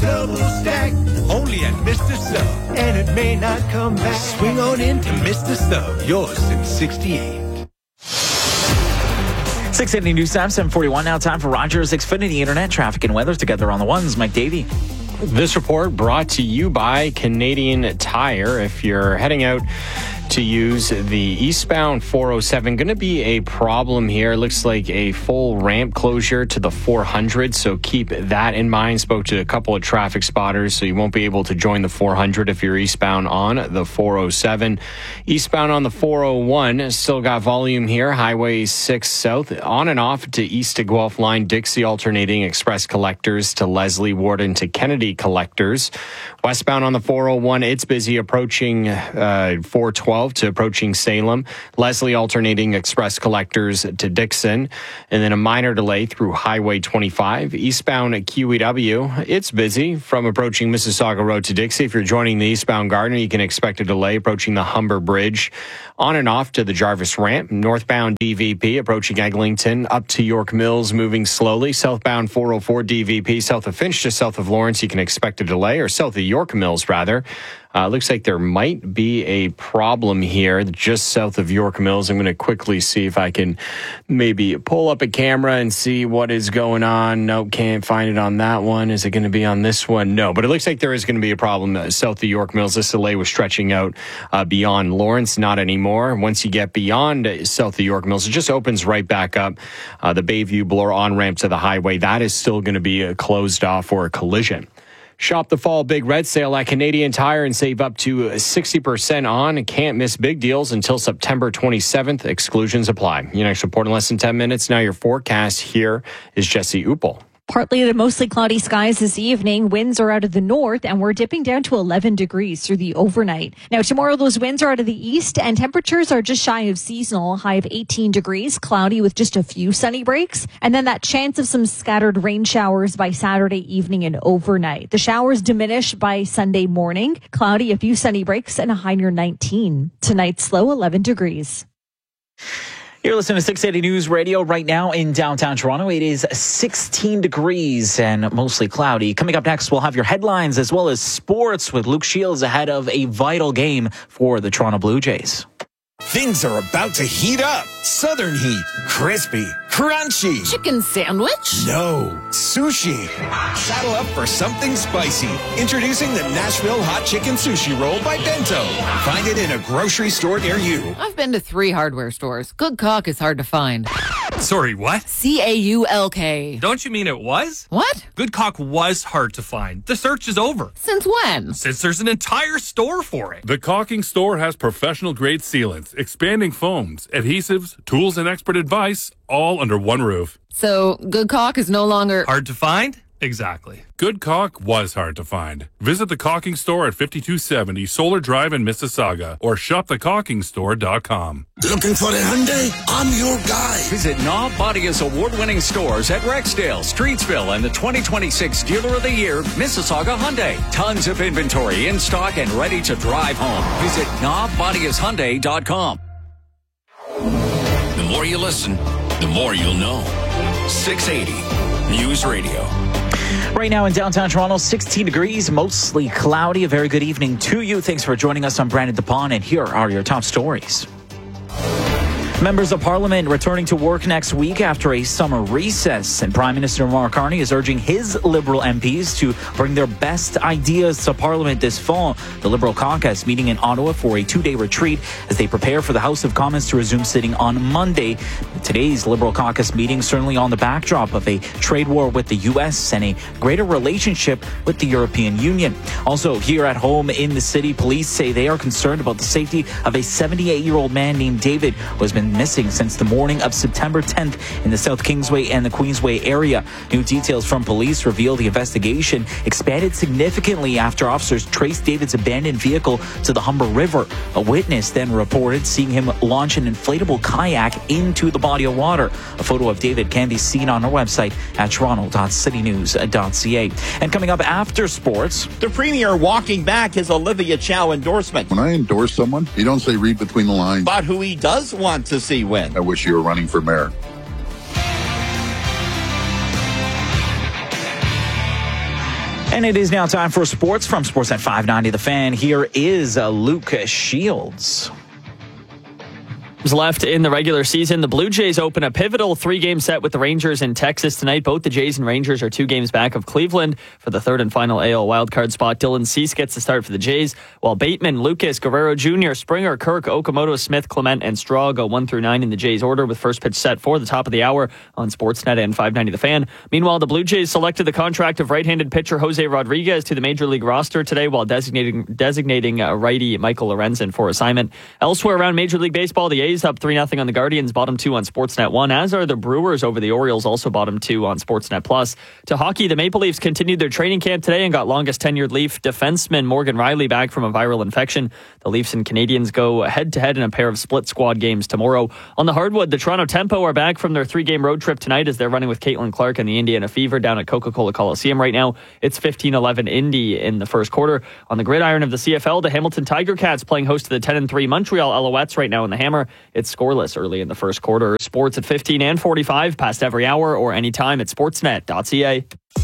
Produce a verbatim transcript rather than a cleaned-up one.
double stack. Only at Mister Sub. And it may not come back. Swing on into Mister Sub. Yours since sixty-eight. six eighty News Time, seven forty-one now. Time for Rogers Xfinity Internet traffic and weather together on the ones. Mike Davey. This report brought to you by Canadian Tire. If you're heading out to use the eastbound four oh seven, going to be a problem here. Looks like a full ramp closure to the four hundred, so keep that in mind. Spoke to a couple of traffic spotters, so you won't be able to join the four hundred if you're eastbound on the four oh seven. Eastbound on the four oh one, still got volume here. Highway six South, on and off to east to Guelph line, Dixie alternating express collectors to Leslie Warden to Kennedy collectors. Westbound on the four oh one, it's busy approaching uh, four twelve to approaching Salem. Leslie alternating express collectors to Dixon. And then a minor delay through Highway twenty-five. Eastbound at Q E W, it's busy from approaching Mississauga Road to Dixie. If you're joining the eastbound Gardner, you can expect a delay approaching the Humber Bridge. On and off to the Jarvis Ramp. Northbound D V P approaching Eglinton up to York Mills, moving slowly. Southbound four oh four D V P south of Finch to south of Lawrence, you can expect a delay, or south of York Mills rather. Uh, looks like there might be a problem here just south of York Mills. I'm going to quickly see if I can maybe pull up a camera and see what is going on. Nope, can't find it on that one. Is it going to be on this one? No, but it looks like there is going to be a problem uh, south of York Mills. This delay was stretching out uh, beyond Lawrence, not anymore. Once you get beyond uh, south of York Mills, it just opens right back up. Uh, the Bayview Bloor on-ramp to the highway, that is still going to be uh, closed off for a collision. Shop the fall big red sale at Canadian Tire and save up to sixty percent on. Can't miss big deals until September twenty-seventh. Exclusions apply. Your next report in less than ten minutes. Now your forecast. Here is Jesse Uppel. Partly to mostly cloudy skies this evening. Winds are out of the north, and we're dipping down to eleven degrees through the overnight. Now, tomorrow, those winds are out of the east, and temperatures are just shy of seasonal. High of eighteen degrees, cloudy with just a few sunny breaks. And then that chance of some scattered rain showers by Saturday evening and overnight. The showers diminish by Sunday morning. Cloudy, a few sunny breaks, and a high near nineteen. Tonight's low, eleven degrees. You're listening to six eighty News Radio right now in downtown Toronto. It is sixteen degrees and mostly cloudy. Coming up next, we'll have your headlines as well as sports with Luke Shields ahead of a vital game for the Toronto Blue Jays. Things are about to heat up. Southern heat. Crispy. Crunchy. Chicken sandwich? No. Sushi. Saddle up for something spicy. Introducing the Nashville Hot Chicken Sushi Roll by Bento. Find it in a grocery store near you. I've been to three hardware stores. Good Cock is hard to find. Sorry, what? C A U L K. Don't you mean it was? What? Good Cock was hard to find. The search is over. Since when? Since there's an entire store for it. The Caulking Store has professional-grade sealants, expanding foams, adhesives, tools, and expert advice, all under one roof. So, Good Cock is no longer... hard to find? Exactly. Good Caulk was hard to find. Visit the Caulking Store at fifty-two seventy Solar Drive in Mississauga or shop the caulking store dot com. Looking for a Hyundai? I'm your guy. Visit Knob Body's award-winning stores at Rexdale, Streetsville, and the twenty twenty-six Dealer of the Year, Mississauga Hyundai. Tons of inventory in stock and ready to drive home. Visit knob bodies hyundai dot com. The more you listen, the more you'll know. six eighty News Radio. Right now in downtown Toronto, sixteen degrees, mostly cloudy. A very good evening to you. Thanks for joining us. I'm Brandon DePaun, and here are your top stories. Members of Parliament returning to work next week after a summer recess, and Prime Minister Mark Carney is urging his Liberal M Ps to bring their best ideas to Parliament this fall. The Liberal caucus meeting in Ottawa for a two-day retreat as they prepare for the House of Commons to resume sitting on Monday. Today's Liberal caucus meeting certainly on the backdrop of a trade war with the U S and a greater relationship with the European Union. Also, here at home in the city, police say they are concerned about the safety of a seventy-eight-year-old man named David who has been missing since the morning of September tenth in the South Kingsway and the Queensway area. New details from police reveal the investigation expanded significantly after officers traced David's abandoned vehicle to the Humber River. A witness then reported seeing him launch an inflatable kayak into the body of water. A photo of David can be seen on our website at toronto dot city news dot c a. And coming up after sports, the Premier walking back his Olivia Chow endorsement. When I endorse someone, you don't say read between the lines. But who he does want to see win. I wish you were running for mayor. And it is now time for sports from Sportsnet five ninety The Fan. Here is uh, Luke Shields. Left in the regular season, the Blue Jays open a pivotal three-game set with the Rangers in Texas tonight. Both the Jays and Rangers are two games back of Cleveland for the third and final A L wildcard spot. Dylan Cease gets the start for the Jays, while Bateman, Lucas, Guerrero Junior, Springer, Kirk, Okamoto, Smith, Clement, and Straw go one through nine in the Jays order, with first pitch set for the top of the hour on Sportsnet and five ninety The Fan. Meanwhile, the Blue Jays selected the contract of right-handed pitcher Jose Rodriguez to the Major League roster today, while designating designating uh, righty Michael Lorenzen for assignment. Elsewhere around Major League Baseball, the A's up three nothing on the Guardians, bottom two on Sportsnet one, as are the Brewers over the Orioles, also bottom two on Sportsnet Plus. To hockey, the Maple Leafs continued their training camp today and got longest tenured Leaf defenseman Morgan Riley back from a viral infection. The Leafs and Canadians go head-to-head in a pair of split squad games tomorrow. On the hardwood, the Toronto Tempo are back from their three-game road trip tonight as they're running with Caitlin Clark and the Indiana Fever down at Coca-Cola Coliseum right now. It's fifteen eleven Indy in the first quarter. On the gridiron of the C F L, the Hamilton Tiger Cats playing host to the ten and three Montreal Alouettes right now in the Hammer. It's scoreless early in the first quarter. Sports at fifteen and forty-five, past every hour or anytime at sportsnet dot c a.